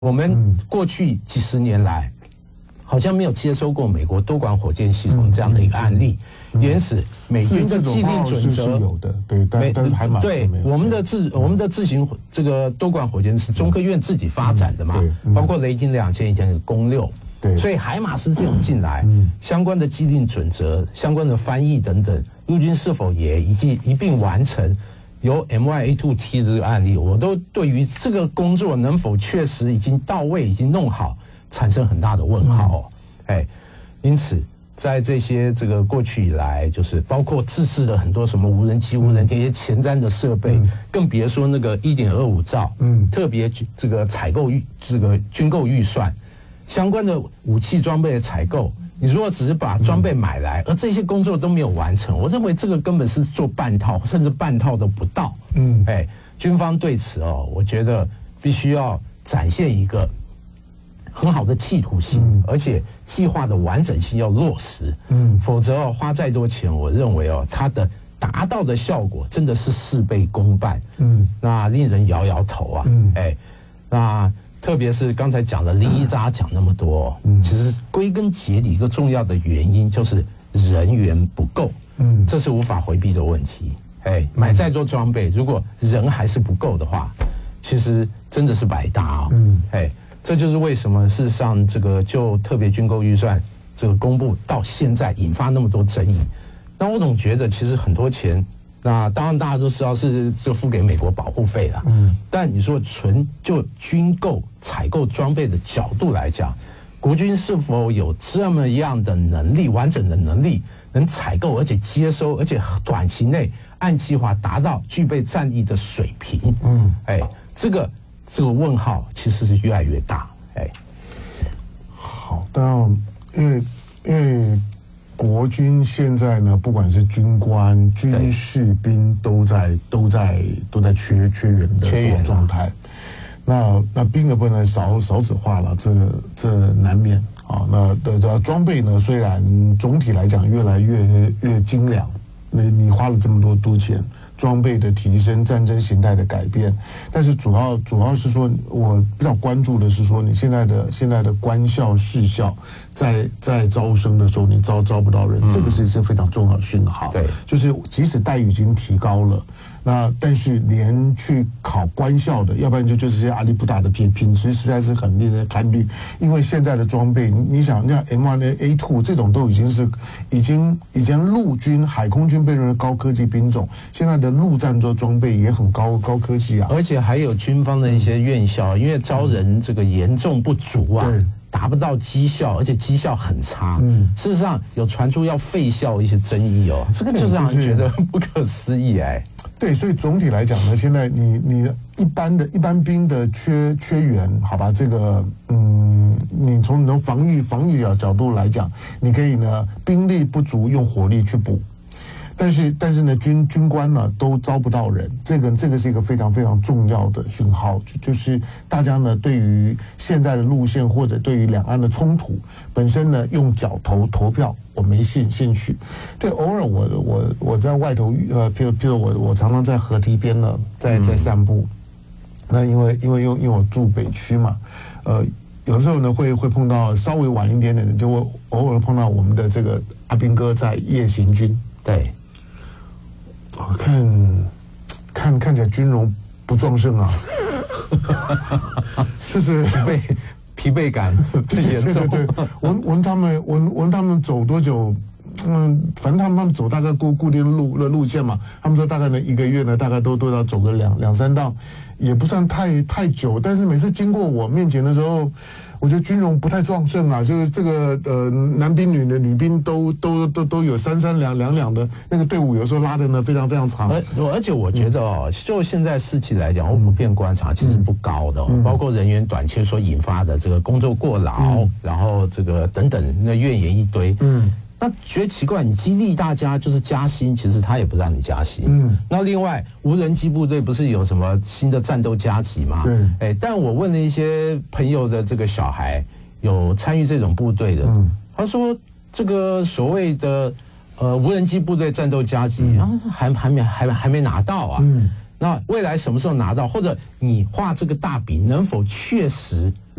我们过去几十年来，好像没有接收过美国多管火箭系统这样的一个案例，因此美军的既定准则是有的，对，但是海马斯没有。 对，我们的自行这个多管火箭是中科院自己发展的嘛，包括雷霆2000以前的攻6，对，所以海马斯这种进来，相关的既定准则、相关的翻译等等，陆军是否也一并完成？由 MY-A2T 这个案例，我都对于这个工作能否确实已经到位、已经弄好，产生很大的问号哦。因此在这些这个过去以来，就是包括自制的很多什么无人机、无人机一些前瞻的设备，更别说那个1.25兆，特别这个采购这个军购预算，相关的武器装备的采购。你如果只是把装备买来，而这些工作都没有完成，我认为这个根本是做半套，甚至半套都不到。军方对此我觉得必须要展现一个很好的企图心，而且计划的完整性要落实。否则花再多钱，我认为它的达到的效果真的是事倍功半。那令人摇摇头啊。那。特别是刚才讲的零一扎讲那么多，其实归根结底一个重要的原因就是人员不够，这是无法回避的问题。买再多装备，如果人还是不够的话，其实真的是白搭这就是为什么事实上这个就特别军购预算这个公布到现在引发那么多争议。那我总觉得其实很多钱。那当然，大家都知道是就付给美国保护费了。但你说纯就军购采购装备的角度来讲，国军是否有这么样的能力、完整的能力，能采购而且接收，而且短期内按计划达到具备战力的水平？这个问号其实是越来越大。 好，当然，因为。国军现在呢，不管是军官、军士兵，都在缺员的状态。那兵的不能少子化了，这难免啊。那的装备呢，虽然总体来讲越来越精良，你花了这么多钱。装备的提升，战争形态的改变，但是主要是说，我比较关注的是说，你现在的官校士校在招生的时候，你招不到人，这个是非常重要的讯号。对，就是即使待遇已经提高了，那但是连去考官校的，要不然就是这些阿里不达的品质实在是很令人堪虑。因为现在的装备，你想像 M1A2 这种都已经以前陆军、海空军被认为高科技兵种，现在的陆战做装备也很高科技啊， 而且还有军方的一些院校，因为招人这个严重不足啊，达不到绩效，而且绩效很差。事实上有传出要废校一些争议这个就让人觉得不可思议对，所以总体来讲呢，现在你一般兵的缺员，好吧，这个你从防御角度来讲，你可以呢兵力不足用火力去补。但是呢，军官呢都招不到人，这个是一个非常非常重要的讯号，就是大家呢对于现在的路线或者对于两岸的冲突本身呢用脚投票，我没兴趣。对，偶尔我在外头譬如我常常在河堤边呢在散步，那因为我住北区嘛，有的时候呢会碰到稍微晚一点点的，就会偶尔碰到我们的这个阿兵哥在夜行军。 对。 我看起来军容不壮盛啊，就是疲惫感最严重。 对，问他们走多久？反正他们走大概固定的路线嘛，他们说大概呢1个月呢，大概都要走个两三趟，也不算太久。但是每次经过我面前的时候，我觉得军容不太壮盛啊，就是这个男兵女兵都有3-2的那个队伍，有时候拉的呢非常非常长。 而且我觉得就现在士气来讲，我普遍观察其实不高的包括人员短缺所引发的这个工作过劳，然后这个等等那怨言一堆。那觉得奇怪，你激励大家就是加薪，其实他也不让你加薪。那另外无人机部队不是有什么新的战斗加级吗？对，但我问了一些朋友的这个小孩有参与这种部队的，他说这个所谓的无人机部队战斗加级还没拿到啊。 那未来什么时候拿到，或者你画这个大饼能否确实